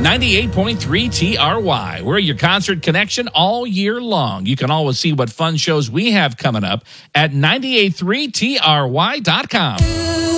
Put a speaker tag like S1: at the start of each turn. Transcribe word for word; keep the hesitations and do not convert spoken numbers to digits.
S1: ninety-eight point three T R Y. We're your concert connection all year long. You can always see what fun shows we have coming up at nine eight three T R Y dot com.